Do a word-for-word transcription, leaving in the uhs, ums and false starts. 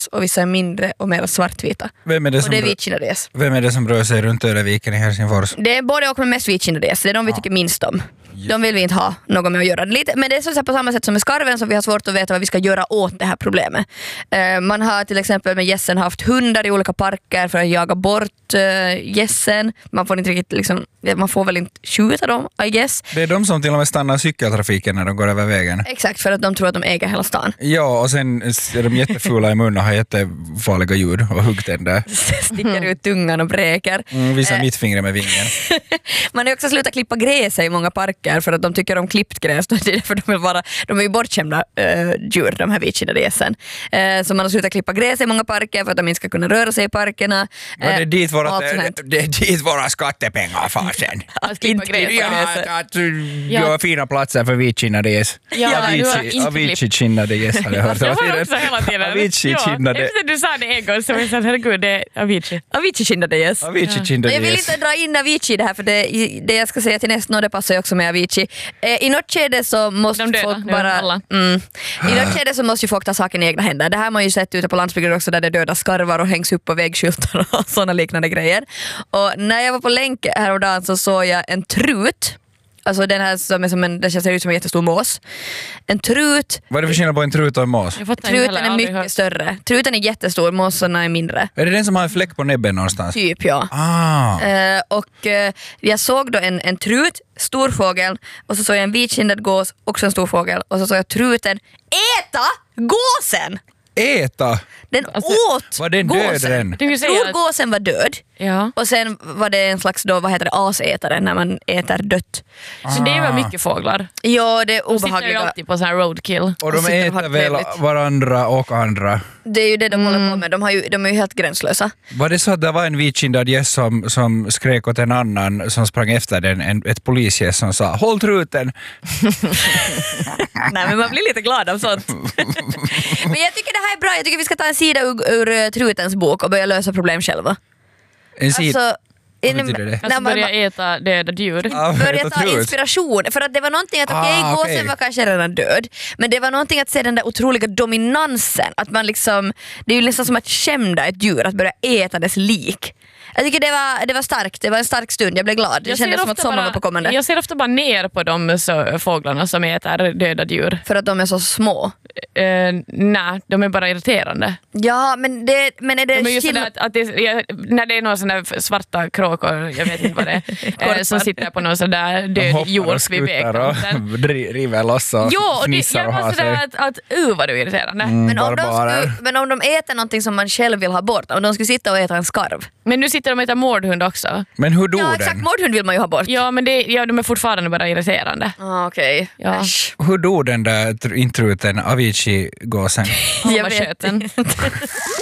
och vissa är mindre och mer svartvita. Vem är det och som, det är rö- vitkindade gäss. vem är det som rör sig runt Öreviken i Helsingfors? Det är både och med mest vitkindade gäss. Det är de vi Ja. tycker minst om. De vill vi inte ha något med att göra. Lite, men det är så här på samma sätt som med skarven som vi har svårt att veta vad vi ska göra åt det här problemet. Uh, man har till exempel med gässen haft hundar i olika parker för att jaga bort uh, gässen. Man får inte riktigt liksom, man får väl inte skjuta dem, I guess. Det är de som till och med stannar cykeltrafiken när de går över vägen. Exakt, för att de tror att de äger hela stan. Ja, och sen är de jättefula i munnen och har jättefarliga ljud och huggtänder. Sticker ut tungan och bräker. Mm, visar Eh. mitt finger med vingen. Man har också slutat klippa gräset i många parker för att de tycker om klippt gräs. För de, vill vara, de är ju bortskämda äh, djur, de här vitkindade gässen. Äh, så man har slutat klippa gräs i många parker för att de inte ska kunna röra sig i parkerna. Äh, det, är dit våra, allt sånt här. det, det är dit våra skattepengar far sen. Att klippa gräs. Ja, att, att göra fina platser för vitkinnade gäss. Ja, du har inte Avicii-kindade gäss har jag hört. Jag har också hela tiden. Avicii-kindade. Ja, efter du sa det en gång så var jag såhär, herregud, det är Avicii. Avicii-kindade gäss. Avicii-kindade Jag vill gäss. inte dra in Avicii i det här för det, det jag ska säga till nästa, det passar ju också med Avicii. Eh, I något skede så måste De döda, folk det var bara... alla. Mm, I något skede så måste ju folk ta saken i egna händer. Det här har man ju sett ute på landsbygden också där det döda skarvar och hängs upp på vägskyltar och sådana liknande grejer. Och när jag var på länk häromdagen så såg jag en trut. Alltså den här som är som en, den ser ut som en jättestor mås. En trut. Vad är det för skillnad på en trut och en mås? Jag fattar inte Truten heller, är aldrig mycket hört. större. Truten är jättestor, måsarna är mindre. Är det den som har en fläck på näbben någonstans? Typ, ja. Ah. Eh, och eh, jag såg då en, en trut, storfågel, och så såg jag en vitkindad gås, också en storfågel, och så såg jag truten äta gåsen! Äta! Den Alltså, åt var den död gåsen. den? Du kan ju Jag säga tror att- gåsen var död. Ja. Och sen var det en slags då, vad heter det, asätare när man äter dött. Så det var mycket fåglar. Ja, det är De sitter ju obehagliga. alltid på sån här roadkill. Och Och de sitter och har äter väl trevligt. varandra och andra. Det är ju det de håller på med. De, har ju, de är ju helt gränslösa. Var det så att det var en vitkindad gäss som, som skrek åt en annan som sprang efter den, en, ett polisgäss som sa håll truten! Nej, men man blir lite glad av sånt. Men jag tycker det här är bra. Jag tycker vi ska ta en sida ur, ur uh, trutens bok och börja lösa problem själva. En sid... Alltså, Vad betyder det? Alltså när man- börja äta döda djur. Ja, börja äta ta trut. inspiration. För att det var någonting att okej, Ah, gåsen okej. var kanske redan död. Men det var någonting att se den där otroliga dominansen. Att man liksom, det är ju nästan som att skämda ett djur, att börja äta dess lik. Jag tycker det var, det var starkt, det var en stark stund, jag blev glad. Det Jag kändes ser som att ofta sommaren var bara- på kommande. Jag ser ofta bara ner på de så, fåglarna som äter döda djur. För att de är så små. Uh, nej, de är bara irriterande. Ja, men, det, men är det... De är ju skill- sådär att, att det, jag, när det är några sådana där svarta kråkor, jag vet inte vad det är, eh, som sitter på någon sån där De död hoppar och jord vid skuttar och vägkanten. dri- river loss och Jo, och det, fnissar jag och var har sådär sig. att, att uh vad du är irriterande. Mm, men, om de barbarer. skulle, men om de äter någonting som man själv vill ha bort, om de skulle sitta och äta en skarv. Men nu sitter de och äter mårdhund också. Men hur dog Ja, exakt, den? mårdhund vill man ju ha bort. Ja, men det, ja, de är fortfarande bara irriterande. Ah, okej. Ja. Äsch. Hur dog den där tr- intruten Avicii-gåsen? Alla Jag vet sköten. inte.